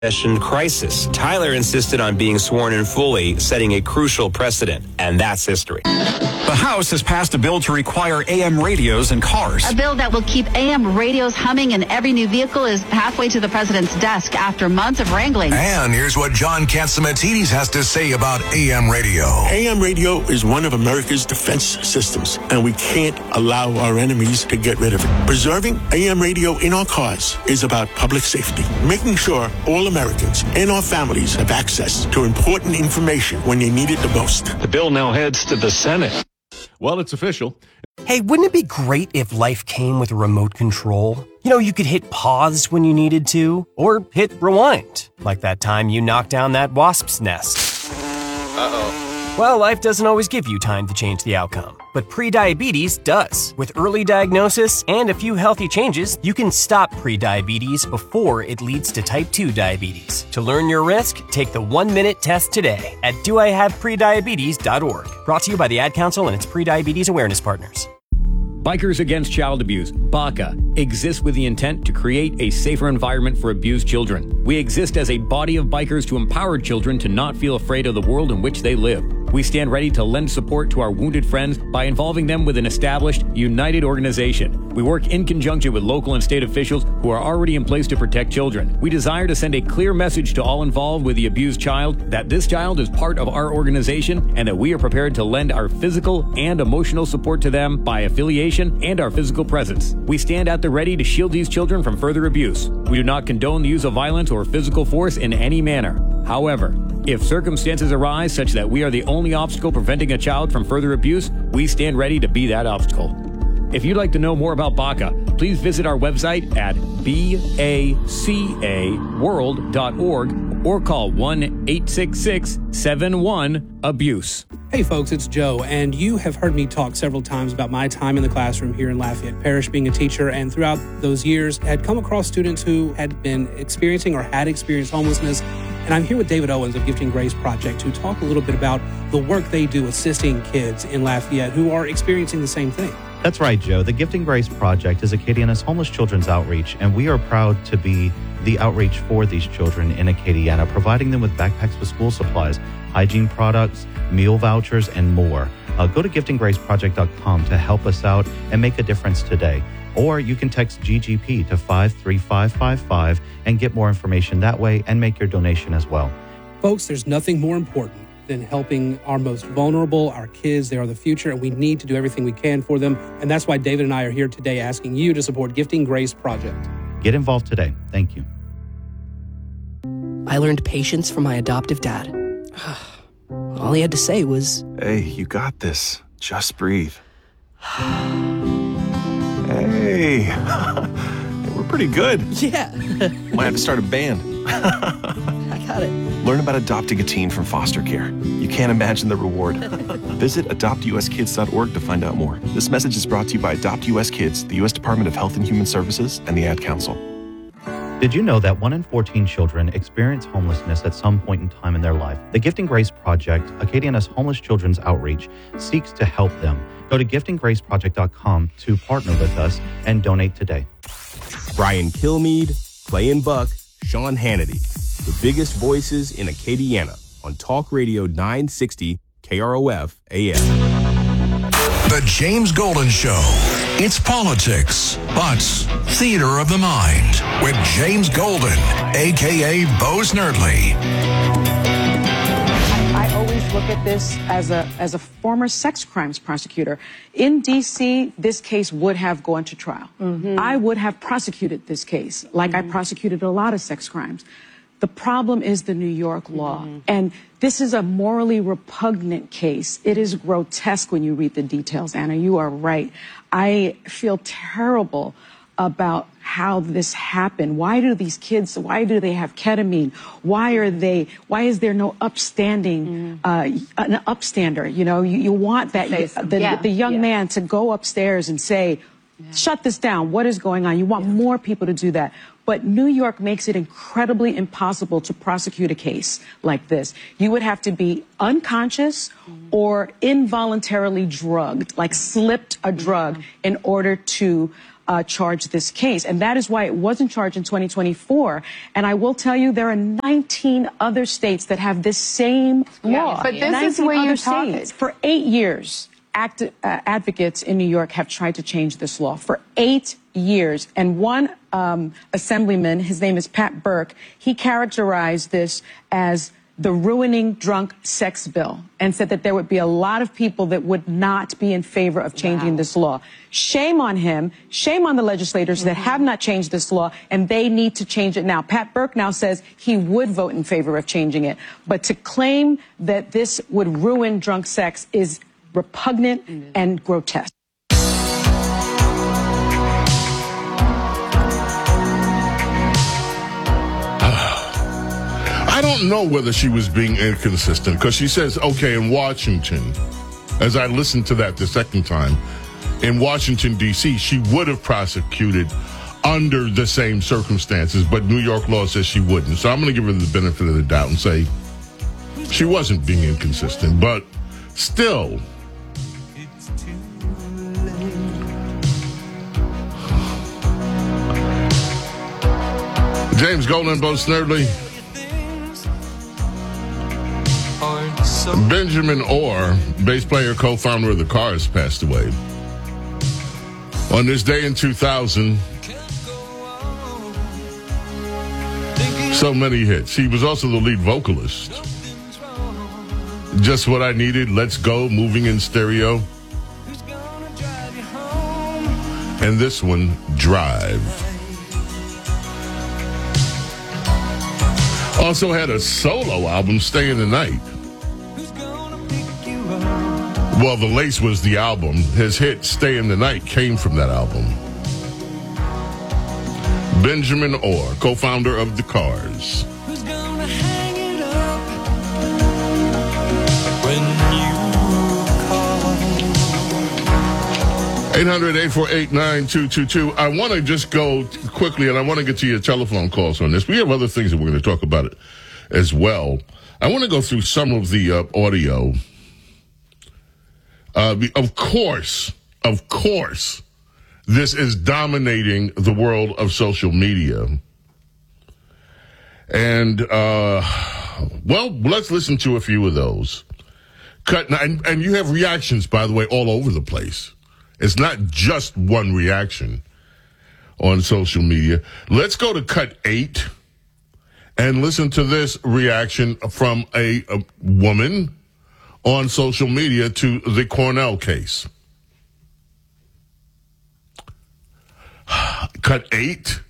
crisis. Tyler insisted on being sworn in fully, setting a crucial precedent, and that's history. The House has passed a bill to require AM radios in cars. A bill that will keep AM radios humming in every new vehicle is halfway to the president's desk after months of wrangling. And here's what John Catsimatidis has to say about AM radio. AM radio is one of America's defense systems, and we can't allow our enemies to get rid of it. Preserving AM radio in our cars is about public safety, making sure all Americans and our families have access to important information when they need it the most. The bill now heads to the Senate. Well, it's official. Hey, wouldn't it be great if life came with a remote control? You know, you could hit pause when you needed to, or hit rewind, like that time you knocked down that wasp's nest. Uh-oh. Well, life doesn't always give you time to change the outcome, but prediabetes does. With early diagnosis and a few healthy changes, you can stop prediabetes before it leads to type 2 diabetes. To learn your risk, take the 1-minute test today at doihaveprediabetes.org. Brought to you by the Ad Council and its prediabetes awareness partners. Bikers Against Child Abuse, BACA, exists with the intent to create a safer environment for abused children. We exist as a body of bikers to empower children to not feel afraid of the world in which they live. We stand ready to lend support to our wounded friends by involving them with an established, united organization. We work in conjunction with local and state officials who are already in place to protect children. We desire to send a clear message to all involved with the abused child that this child is part of our organization and that we are prepared to lend our physical and emotional support to them by affiliation and our physical presence. We stand at the ready to shield these children from further abuse. We do not condone the use of violence or physical force in any manner. However, if circumstances arise such that we are the only obstacle preventing a child from further abuse, we stand ready to be that obstacle. If you'd like to know more about BACA, please visit our website at bacaworld.org or call 1-866-71-ABUSE. Hey folks, it's Joe, and you have heard me talk several times about my time in the classroom here in Lafayette Parish being a teacher, and throughout those years had come across students who had been experiencing or had experienced homelessness. And I'm here with David Owens of Gifting Grace Project to talk a little bit about the work they do assisting kids in Lafayette who are experiencing the same thing. That's right, Joe. The Gifting Grace Project is Acadiana's homeless children's outreach, and we are proud to be the outreach for these children in Acadiana, providing them with backpacks with school supplies, hygiene products, meal vouchers, and more. Go to giftinggraceproject.com to help us out and make a difference today. Or you can text GGP to 53555 and get more information that way and make your donation as well. Folks, there's nothing more important than helping our most vulnerable, our kids. They are the future, and we need to do everything we can for them. And that's why David and I are here today asking you to support Gifting Grace Project. Get involved today. Thank you. I learned patience from my adoptive dad. All he had to say was, "Hey, you got this. Just breathe." Hey, we're pretty good. Yeah. Might have to start a band. I got it. Learn about adopting a teen from foster care. You can't imagine the reward. Visit adoptuskids.org to find out more. This message is brought to you by Adopt US Kids, the U.S. Department of Health and Human Services, and the Ad Council. Did you know that 1 in 14 children experience homelessness at some point in time in their life? The Gifting Grace Project, Acadiana's homeless children's outreach, seeks to help them. Go to giftinggraceproject.com to partner with us and donate today. Brian Kilmeade, Clay and Buck, Sean Hannity, the biggest voices in Acadiana on Talk Radio 960 KROF AM. The James Golden Show. It's politics, but theater of the mind with James Golden, a.k.a. Bo Snerdley. I always look at this as a former sex crimes prosecutor. In D.C., this case would have gone to trial. Mm-hmm. I would have prosecuted this case like I prosecuted a lot of sex crimes. The problem is the New York law. Mm-hmm. And this is a morally repugnant case. It is grotesque when you read the details, Anna. You are right. I feel terrible about how this happened. Why do these kids, why do they have ketamine? Why is there no upstanding, an upstander? You know, you want that, the young man to go upstairs and say, shut this down. What is going on? You want more people to do that. But New York makes it incredibly impossible to prosecute a case like this. You would have to be unconscious or involuntarily drugged, like slipped a drug in order to charge this case. And that is why it wasn't charged in 2024. And I will tell you, there are 19 other states that have this same law. But this is where you're talking. For 8 years, advocates in New York have tried to change this law for 8 years. And one assemblyman, his name is Pat Burke, he characterized this as the ruining drunk sex bill and said that there would be a lot of people that would not be in favor of changing this law. Shame on him. Shame on the legislators that have not changed this law, and they need to change it now. Pat Burke now says he would vote in favor of changing it. But to claim that this would ruin drunk sex is repugnant and grotesque. I don't know whether she was being inconsistent, because she says, okay, in Washington, as I listened to that the second time, in Washington, D.C., she would have prosecuted under the same circumstances, but New York law says she wouldn't. So I'm going to give her the benefit of the doubt and say she wasn't being inconsistent, but still. James Golden, Bo Snerdley. Benjamin Orr, bass player, co-founder of the Cars, passed away. On this day in 2000, so many hits. He was also the lead vocalist. Just What I Needed, Let's Go, Moving in Stereo. And this one, Drive. Also had a solo album, Stay in the Night. Well, The Lace was the album. His hit, Stay in the Night, came from that album. Benjamin Orr, co-founder of The Cars. 800-848-9222. I want to just go quickly, and I want to get to your telephone calls on this. We have other things that we're going to talk about it as well. I want to go through some of the audio. Of course, this is dominating the world of social media. And, well, let's listen to a few of those. And you have reactions, by the way, all over the place. It's not just one reaction on social media. Let's go to cut 8 and listen to this reaction from a woman on social media to the Cornell case. Cut 8.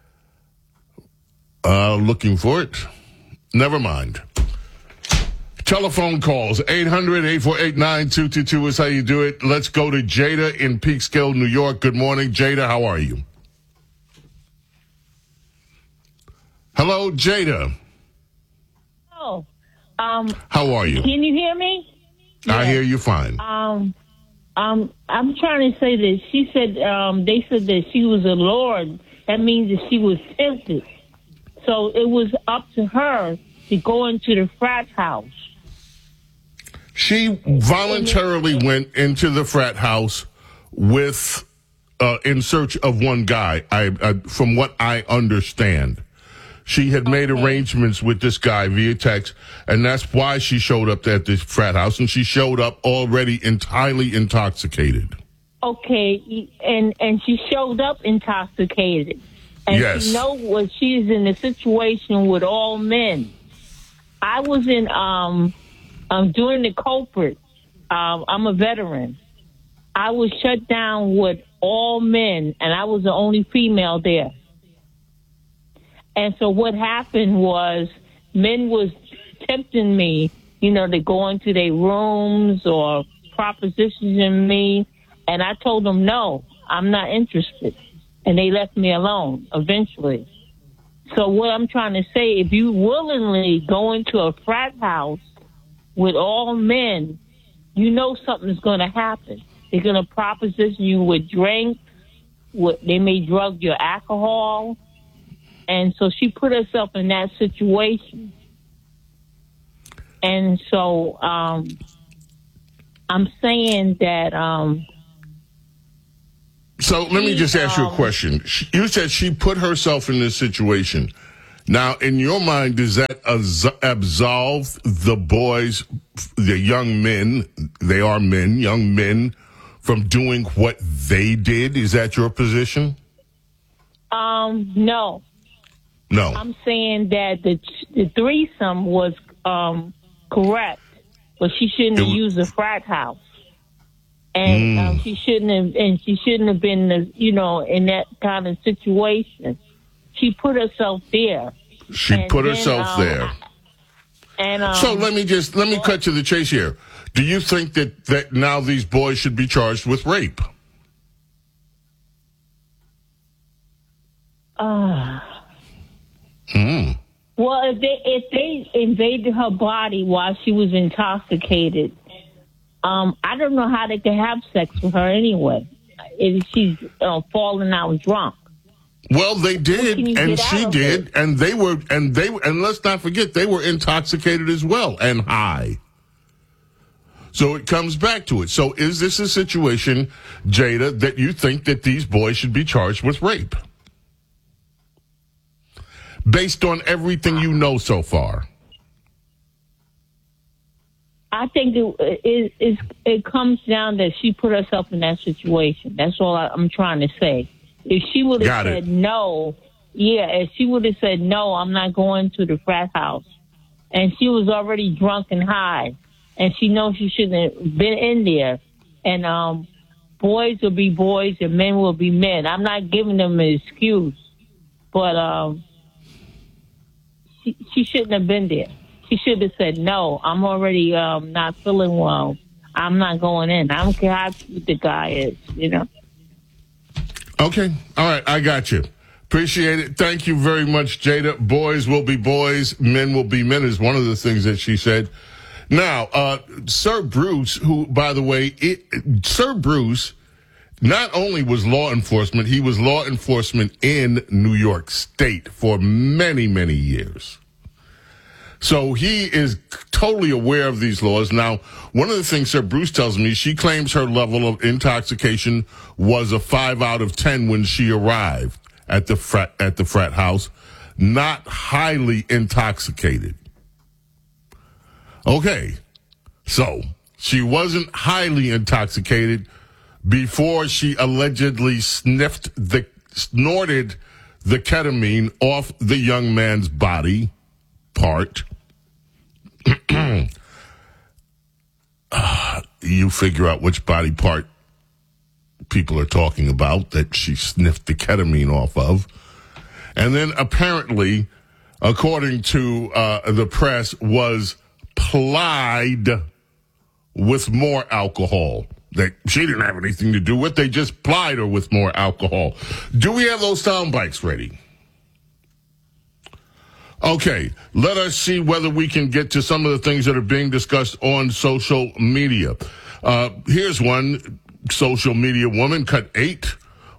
Looking for it. Never mind. Telephone calls, 800-848-9222 is how you do it. Let's go to Jada in Peekskill, New York. Good morning, Jada. How are you? Hello, Jada. Oh. How are you? Can you hear me? I hear you fine. I'm trying to say that she said, they said that she was a Lord. That means that she was tempted. So it was up to her to go into the frat house. She voluntarily went into the frat house with, in search of one guy, from what I understand. She had made arrangements with this guy via text, and that's why she showed up at this frat house, and she showed up already entirely intoxicated. Okay, and she showed up intoxicated. And yes. She know what she's in a situation with all men. I was in, during the culprit, I'm a veteran. I was shut down with all men, and I was the only female there. And so what happened was men was tempting me, to go into their rooms or propositioning me. And I told them, no, I'm not interested. And they left me alone eventually. So what I'm trying to say, if you willingly go into a frat house with all men, something's going to happen. They're going to proposition you with drinks. They may drug your alcohol. And so she put herself in that situation. And so I'm saying that So let me just ask you a question. You said she put herself in this situation. Now, in your mind, does that absolve the boys, the young men, they are men, young men, from doing what they did? Is that your position? No. No. I'm saying that the threesome was correct, but she shouldn't have used a frat house. And she shouldn't have been, in that kind of situation. She put herself there. She put herself there. So let me cut to the chase here. Do you think that now these boys should be charged with rape? Well, if they invaded her body while she was intoxicated, I don't know how they could have sex with her anyway. If she's falling out drunk. Well, they did, and she did, and let's not forget they were intoxicated as well and high. So it comes back to it. So is this a situation, Jada, that you think that these boys should be charged with rape? Based on everything you know so far. I think it comes down that she put herself in that situation. That's all I'm trying to say. If she would have said no, if she would have said no, I'm not going to the frat house, and she was already drunk and high, and she knows she shouldn't have been in there, and boys will be boys and men will be men. I'm not giving them an excuse, but she shouldn't have been there. She should have said, no, I'm already not feeling well. I'm not going in. I don't care how cute the guy is, Okay. All right. I got you. Appreciate it. Thank you very much, Jada. Boys will be boys. Men will be men is one of the things that she said. Now, Sir Bruce, who, by the way, Sir Bruce not only was law enforcement, he was law enforcement in New York State for many, many years. So he is totally aware of these laws. Now, one of the things Sir Bruce tells me, she claims her level of intoxication was a 5 out of 10 when she arrived at the frat house, not highly intoxicated. Okay, so she wasn't highly intoxicated before she allegedly snorted the ketamine off the young man's body part. You figure out which body part people are talking about that she sniffed the ketamine off of. And then apparently, according to the press, was plied with more alcohol that she didn't have anything to do with. They just plied her with more alcohol. Do we have those sound bites ready? Okay, let us see whether we can get to some of the things that are being discussed on social media. Here's one social media woman, cut 8.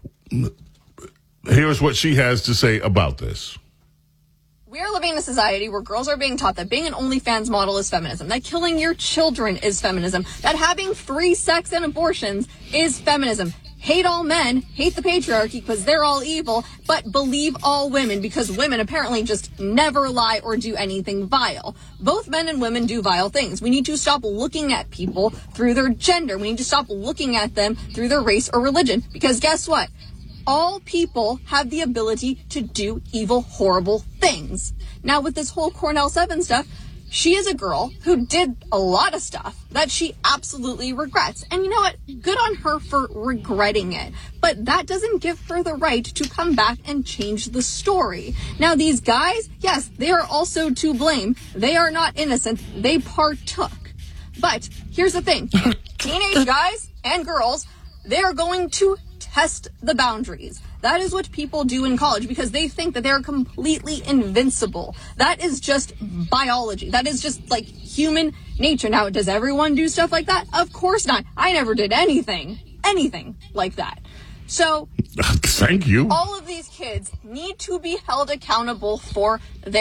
Here's what she has to say about this. We are living in a society where girls are being taught that being an OnlyFans model is feminism, that killing your children is feminism, that having free sex and abortions is feminism. Hate all men, hate the patriarchy because they're all evil, but believe all women because women apparently just never lie or do anything vile. Both men and women do vile things. We need to stop looking at people through their gender. We need to stop looking at them through their race or religion because guess what? All people have the ability to do evil, horrible things. Now with this whole Cornell 7 stuff, she is a girl who did a lot of stuff that she absolutely regrets. And you know what? Good on her for regretting it. But that doesn't give her the right to come back and change the story. Now, these guys, yes, they are also to blame. They are not innocent. They partook. But here's the thing. Teenage guys and girls, they are going to test the boundaries. That is what people do in college because they think that they're completely invincible. That is just biology. That is just like human nature. Now, does everyone do stuff like that? Of course not. I never did anything like that. So, thank you. All of these kids need to be held accountable for their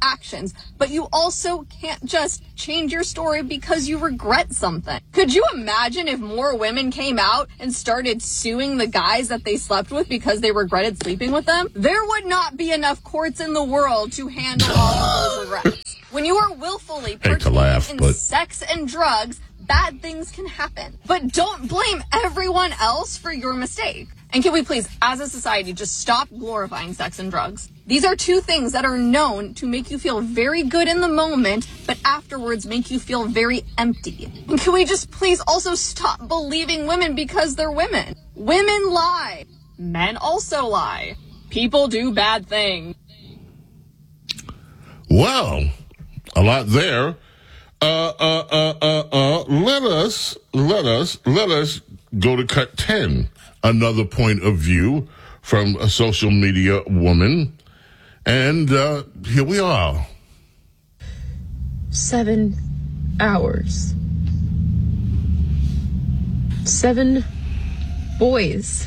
actions, but you also can't just change your story because you regret something. Could you imagine if more women came out and started suing the guys that they slept with because they regretted sleeping with them? There would not be enough courts in the world to handle all of those regrets. When you are willfully participating in sex and drugs, bad things can happen. But don't blame everyone else for your mistake. And can we please, as a society, just stop glorifying sex and drugs? These are two things that are known to make you feel very good in the moment, but afterwards make you feel very empty. And can we just please also stop believing women because they're women? Women lie. Men also lie. People do bad things. Well, a lot there. Let us go to cut 10. Another point of view from a social media woman. And here we are. 7 hours. 7 boys.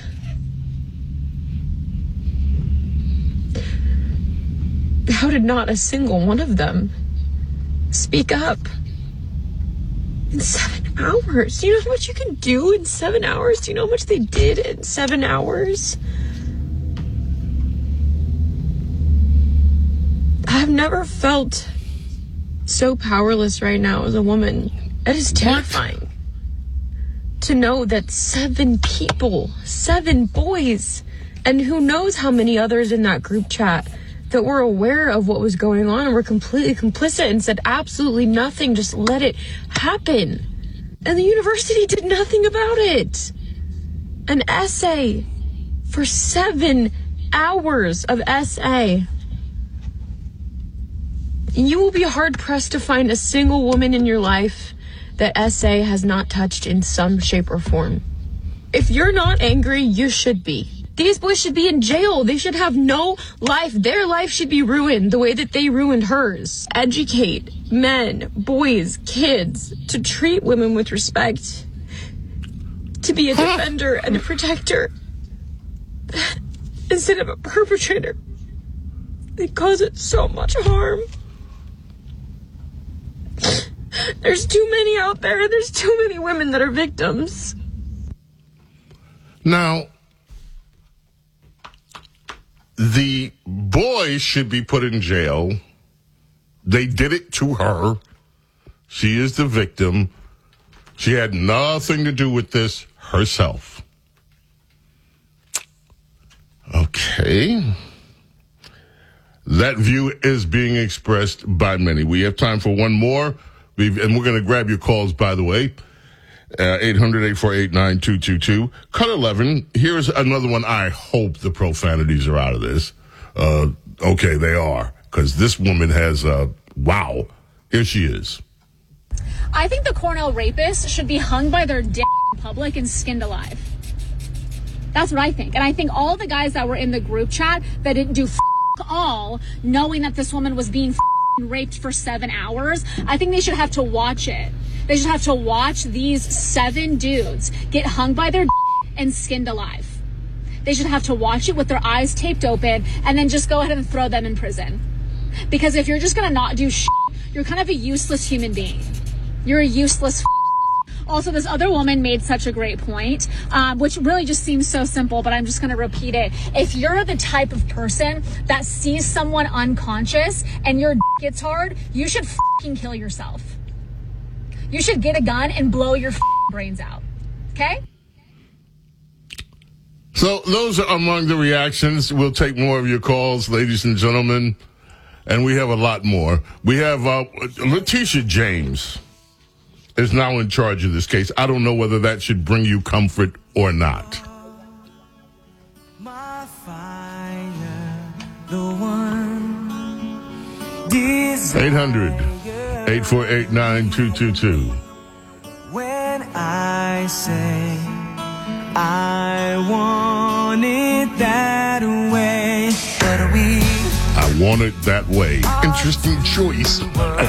How did not a single one of them speak up? In 7 hours. Do you know how much you can do in 7 hours? Do you know how much they did in 7 hours? I've never felt so powerless right now as a woman. It is terrifying to know that 7 people, 7 boys, and who knows how many others in that group chat that were aware of what was going on and were completely complicit and said absolutely nothing, just let it happen. And the university did nothing about it. An essay for 7 hours of essay. You will be hard-pressed to find a single woman in your life that essay has not touched in some shape or form. If you're not angry, you should be. These boys should be in jail. They should have no life. Their life should be ruined the way that they ruined hers. Educate men, boys, kids to treat women with respect, to be a defender and a protector instead of a perpetrator. They cause it so much harm. There's too many out there. There's too many women that are victims. Now, the boys should be put in jail. They did it to her. She is the victim. She had nothing to do with this herself. Okay. That view is being expressed by many. We have time for one more. And we're going to grab your calls, by the way. 800-848-9222. Cut 11. Here's another one. I hope the profanities are out of this. Okay, they are. Because this woman has, wow. Here she is. I think the Cornell rapists should be hung by their dick in public and skinned alive. That's what I think. And I think all the guys that were in the group chat that didn't do all, knowing that this woman was being raped for 7 hours, I think they should have to watch it. They should have to watch these 7 dudes get hung by their and skinned alive. They should have to watch it with their eyes taped open and then just go ahead and throw them in prison. Because if you're just going to not do you're kind of a useless human being. You're a useless Also, this other woman made such a great point, which really just seems so simple, but I'm just going to repeat it. If you're the type of person that sees someone unconscious and your gets hard, you should fucking kill yourself. You should get a gun and blow your brains out. Okay? So those are among the reactions. We'll take more of your calls, ladies and gentlemen. And we have a lot more. We have Letitia James is now in charge of this case. I don't know whether that should bring you comfort or not. My fire, the one 800-848-9222. When I say I want it that way, but I want it that way. Interesting choice.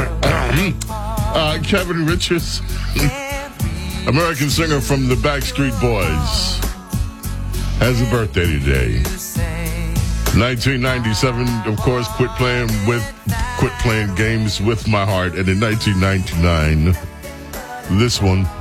Kevin Richards, American singer from the Backstreet Boys, has a birthday today. 1997, of course, quit playing games with my heart. And in 1999, this one.